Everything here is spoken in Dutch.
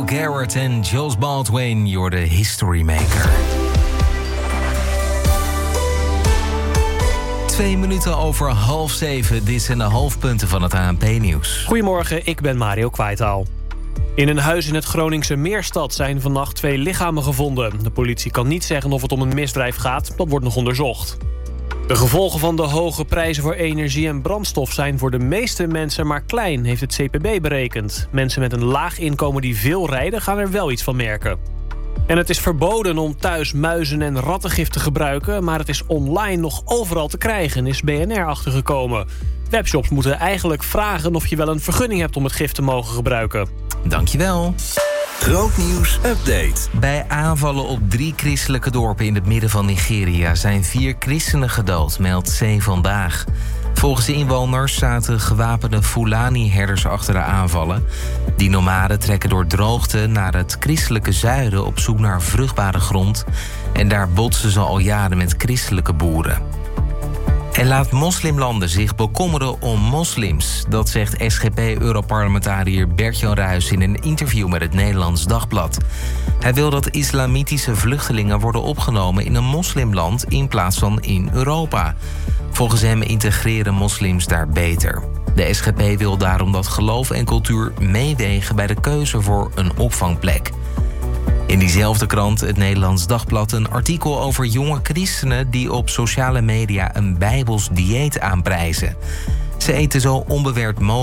Garrett en Jules Baldwin, you're the history maker. 2 minuten over 6:30. Dit zijn de hoofdpunten van het ANP-nieuws. Goedemorgen, ik ben Mario Kwijtaal. In een huis in het Groningse Meerstad zijn vannacht 2 lichamen gevonden. De politie kan niet zeggen of het om een misdrijf gaat. Dat wordt nog onderzocht. De gevolgen van de hoge prijzen voor energie en brandstof zijn voor de meeste mensen maar klein, heeft het CPB berekend. Mensen met een laag inkomen die veel rijden gaan er wel iets van merken. En het is verboden om thuis muizen- en rattengif te gebruiken, maar het is online nog overal te krijgen, is BNR achtergekomen. Webshops moeten eigenlijk vragen of je wel een vergunning hebt om het gif te mogen gebruiken. Dankjewel. Grootnieuws update. Bij aanvallen op 3 christelijke dorpen in het midden van Nigeria zijn 4 christenen gedood, meldt C Vandaag. Volgens de inwoners zaten gewapende Fulani-herders achter de aanvallen. Die nomaden trekken door droogte naar het christelijke zuiden op zoek naar vruchtbare grond. En daar botsen ze al jaren met christelijke boeren. En laat moslimlanden zich bekommeren om moslims. Dat zegt SGP-europarlementariër Bert-Jan Ruijs in een interview met het Nederlands Dagblad. Hij wil dat islamitische vluchtelingen worden opgenomen in een moslimland in plaats van in Europa. Volgens hem integreren moslims daar beter. De SGP wil daarom dat geloof en cultuur meewegen bij de keuze voor een opvangplek. In diezelfde krant, het Nederlands Dagblad, een artikel over jonge christenen die op sociale media een bijbels dieet aanprijzen. Ze eten zo onbewerkt mogelijk